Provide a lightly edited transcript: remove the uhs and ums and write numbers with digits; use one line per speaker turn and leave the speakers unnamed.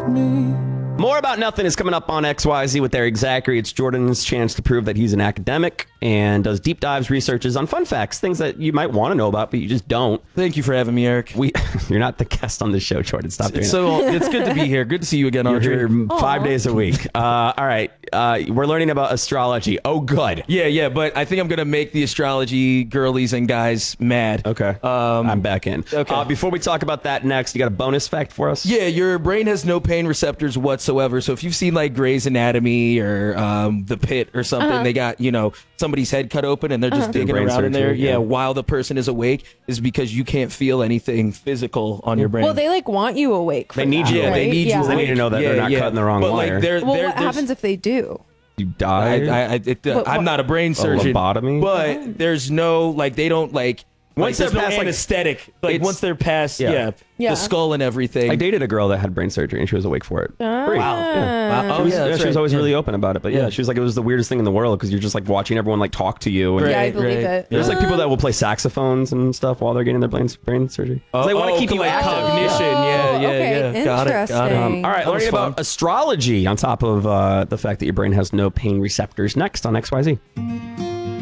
me.
More About Nothing is coming up on XYZ with Eric Zachary. It's Jordan's chance to prove that he's an academic and does deep dives, researches on fun facts, things that you might want to know about, but you just don't.
Thank you for having me, Eric.
You're not the guest on this show, Jordan. Stop doing
So it's good to be here. Good to see you again,
You're
Audrey.
here 5 days a week. All right. We're learning about astrology. Oh, good.
Yeah, but I think I'm going to make the astrology girlies and guys mad.
Okay. I'm back in.
Okay.
Before we talk about that next, you got a bonus fact for us?
Yeah, your brain has no pain receptors whatsoever. So if you've seen like Grey's Anatomy or The Pit or something, they got, somebody's head cut open and they're just digging
Brain
around in there.
surgery, yeah.
While the person is awake is because you can't feel anything physical on your brain.
Well, they want you awake. For
They need
that,
you.
yeah,
right?
they need you.
They need to know that they're not cutting the wrong
but
wire.
Like,
Well, what
there's-
happens if they do?
You die?
I'm not a brain surgeon,
lobotomy?
but there's no they don't
Once
there's
they're
no
past,
anesthetic. Once they're past,
Yeah.
the skull and everything.
I dated a girl that had brain surgery and she was awake for it. Free.
Wow. Oh, yeah, that's
she was
right.
always
Yeah.
really open about it. But yeah, she was like, it was the weirdest thing in the world because you're just like watching everyone like talk to you. And
Yeah, I
Right,
believe
right.
it.
there's like people that will play saxophones and stuff while they're getting their brain surgery. 'Cause they want to keep you
like
active.
cognition. Yeah,
okay,
Got it.
interesting.
All right,
That was
learning about
fun.
astrology on top of the fact that your brain has no pain receptors next on XYZ.